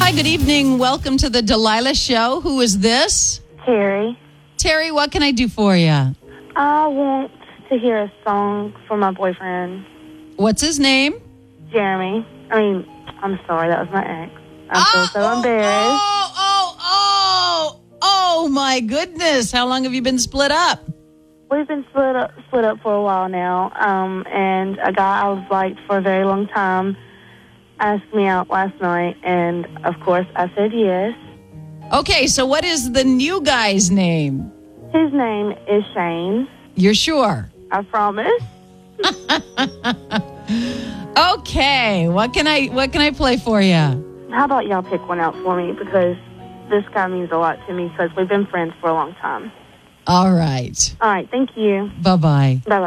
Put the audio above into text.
Hi, good evening. Welcome to the Delilah Show. Who is this? Terry. Terry, what can I do for you? I want to hear a song from my boyfriend, What's his name? Jeremy. I'm sorry, that was my ex. I feel so embarrassed. Oh, my goodness. How long have you been split up? We've been split up for a while now, and a guy I was liked for a very long time asked me out last night, and of course I said yes. Okay, so what is the new guy's name? His name is Shane. You're sure? I promise. Okay, what can I play for you? How about y'all pick one out for me, because this guy means a lot to me because we've been friends for a long time. All right. All right, thank you. Bye-bye. Bye-bye.